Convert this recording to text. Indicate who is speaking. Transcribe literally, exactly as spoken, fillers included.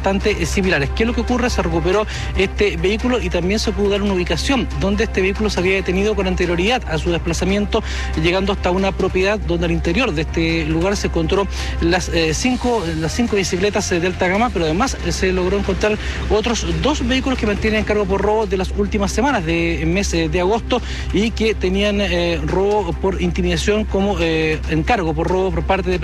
Speaker 1: bastante eh, similares. ¿Qué es lo que ocurre? Se recuperó este vehículo y también se pudo dar una ubicación donde este vehículo se había detenido con anterioridad a su desplazamiento, llegando hasta una propiedad donde al interior de este lugar se encontró las, eh, cinco, las cinco bicicletas eh, de alta gama, pero además eh, se logró encontrar otros dos vehículos que mantienen cargo por robo de las últimas semanas de mes eh, de agosto y que tenían eh, robo por intimidación como eh, encargo por robo por parte de